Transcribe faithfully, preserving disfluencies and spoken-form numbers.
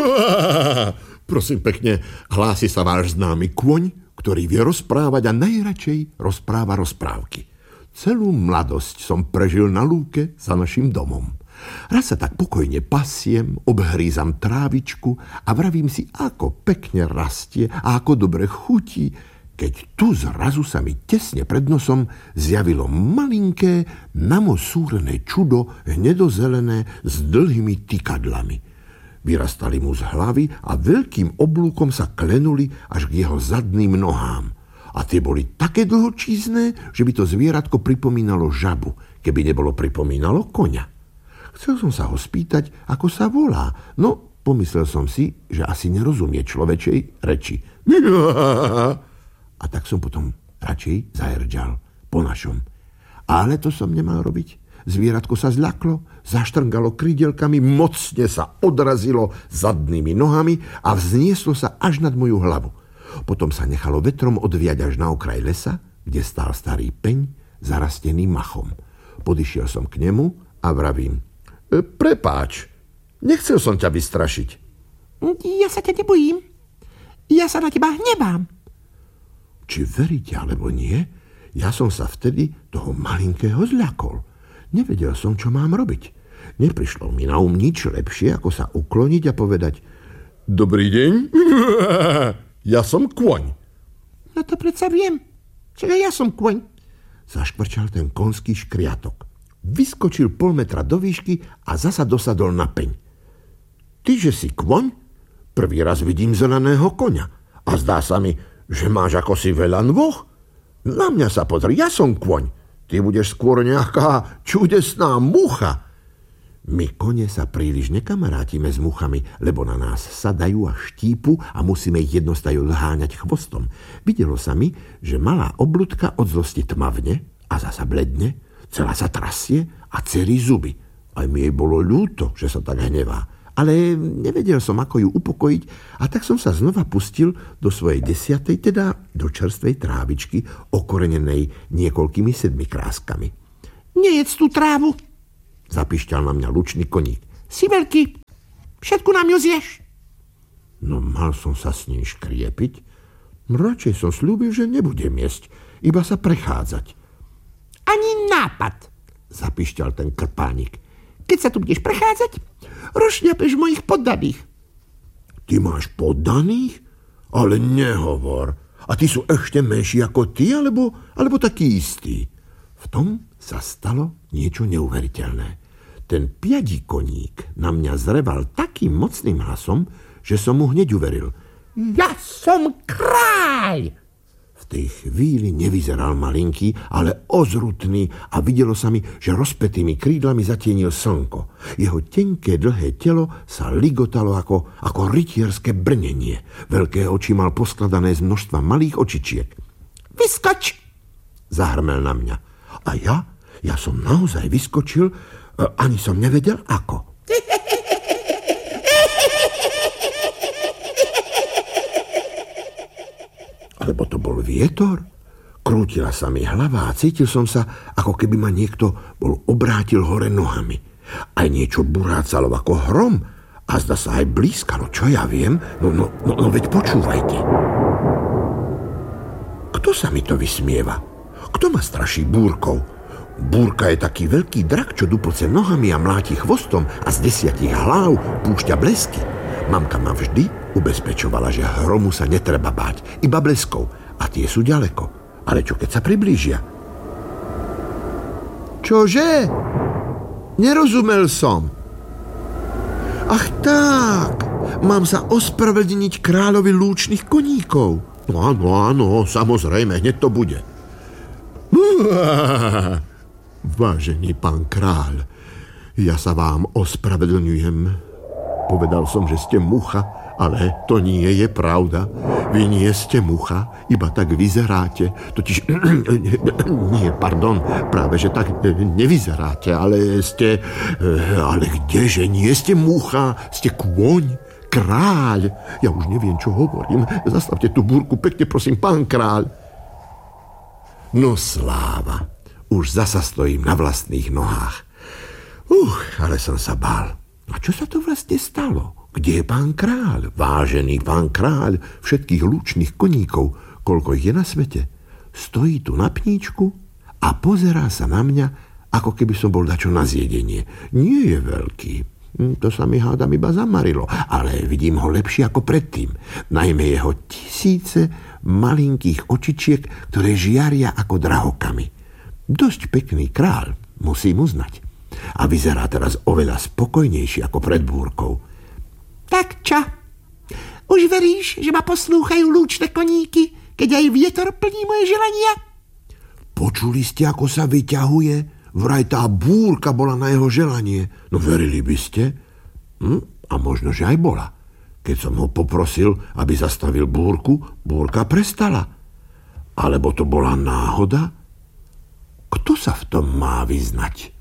Prosím pekne, hlási sa váš známy kôň, ktorý vie rozprávať a najradšej rozpráva rozprávky. Celú mladosť som prežil na lúke za našim domom. Raz sa tak pokojne pasiem, obhrízam trávičku a vravím si, ako pekne rastie a ako dobre chutí, keď tu zrazu sa mi tesne pred nosom zjavilo malinké, namosúrené čudo, hnedozelené s dlhými tykadlami. Vyrastali mu z hlavy a veľkým oblúkom sa klenuli až k jeho zadným nohám. A tie boli také dlhočízne, že by to zvieratko pripomínalo žabu, keby nebolo pripomínalo koňa. Chcel som sa ho spýtať, ako sa volá, no pomyslel som si, že asi nerozumie človečej reči. A tak som potom radšej zaherdžal po našom. Ale to som nemal robiť. Zvieratko sa zľaklo, zaštrngalo krídelkami, mocne sa odrazilo zadnými nohami a vznieslo sa až nad moju hlavu. Potom sa nechalo vetrom odviať až na okraj lesa, kde stál starý peň, zarastený machom. Podišiel som k nemu a vravím: e, prepáč, nechcel som ťa vystrašiť. Ja sa ťa nebojím. Ja sa na teba hnevám. Či veríte alebo nie, ja som sa vtedy toho malinkého zľakol. Nevedel som, čo mám robiť. Neprišlo mi na um nič lepšie, ako sa ukloniť a povedať: dobrý deň, ja som kôň. No to predsa viem, čiže ja som kôň. Zaškvrčal ten konský škriatok. Vyskočil pol metra do výšky a zasa dosadol na peň. Tyže si kôň? Prvý raz vidím zeleného koňa. A zdá sa mi, že máš ako si veľa nôh. Na mňa sa pozri, ja som kôň. Ty budeš skôr nejaká čudesná mucha. My kone sa príliš nekamarátime s muchami, lebo na nás sadajú a štípu a musíme ich jednostajú zháňať chvostom. Videlo sa mi, že malá obludka od zlosti tmavne a zasa bledne, celá sa trasie a celý zuby. Aj mi jej bolo ľúto, že sa tak hnevá. Ale nevedel som, ako ju upokojiť, a tak som sa znova pustil do svojej desiatej, teda do čerstvej trávičky, okorenenej niekoľkými sedmikráskami. Nejedz tú trávu, zapišťal na mňa lučný koník. Si veľký, všetku nám ju zješ. No mal som sa s ním škriepiť. Radšej som slúbil, že nebudem jesť, iba sa prechádzať. Ani nápad, zapišťal ten krpánik. Keď sa tu budeš prechádzať, rozšňapeš mojich poddaných. Ty máš poddaných? Ale nehovor. A ty sú ešte menší ako ty, alebo, alebo taký istý? V tom sa stalo niečo neuveriteľné. Ten piadí koník na mňa zreval takým mocným hlasom, že som mu hneď uveril. Ja som kráľ! V tej chvíli nevyzeral malinký, ale ozrutný a videlo sa mi, že rozpätými krídlami zatienil slnko. Jeho tenké dlhé telo sa ligotalo ako, ako rytierské brnenie. Veľké oči mal poskladané z množstva malých očičiek. Vyskoč! Zahrmel na mňa. A ja? Ja som naozaj vyskočil, ani som nevedel ako. Alebo to bol vietor? Krútila sa mi hlava a cítil som sa, ako keby ma niekto bol obrátil hore nohami. Aj niečo burácalo ako hrom a zdá sa aj blízkalo, čo ja viem. No, no, no, no veď počúvajte. Kto sa mi to vysmieva? Kto ma straší búrkou? Búrka je taký veľký drak, čo duplce nohami a mláti chvostom a z desiatich hlav púšťa blesky. Mamka ma vždy ubezpečovala, že hromu sa netreba báť, iba bleskov, a tie sú ďaleko. Ale čo keď sa priblížia? Čože? Nerozumel som. Ach tak, mám sa ospravedlniť kráľovi lúčnych koníkov. No áno, áno, samozrejme, hneď to bude. Vážený pán kráľ, ja sa vám ospravedlňujem. Povedal som, že ste mucha, ale to nie je pravda. Vy nie ste mucha, iba tak vyzeráte. Totiž, nie, pardon, práve že tak nevyzeráte, ale ste, ale kdeže, nie ste mucha, ste kôň, kráľ. Ja už neviem, čo hovorím. Zastavte tú búrku, pekne prosím, pán kráľ. No sláva, už zasa stojím na vlastných nohách. Uh, ale som sa bál. A čo sa to vlastne stalo? Kde je pán kráľ, vážený pán kráľ všetkých lučných koníkov, koľko ich je na svete? Stojí tu na pníčku a pozerá sa na mňa, ako keby som bol dačo na zjedenie. Nie je veľký, to sa mi hádam iba zamarilo, ale vidím ho lepšie ako predtým. Najmä jeho tisíce malinkých očičiek, ktoré žiaria ako drahokamy. Dosť pekný kráľ, musím uznať. A vyzerá teraz oveľa spokojnejší ako pred búrkou. Tak čo? Už veríš, že ma poslúchajú lúčne koníky, keď aj vietor plní moje želania? Počuli ste, ako sa vyťahuje? Vraj tá búrka bola na jeho želanie. No verili by ste? Hm? A možno, že aj bola. Keď som ho poprosil, aby zastavil búrku, búrka prestala. Alebo to bola náhoda? Kto sa v tom má vyznať?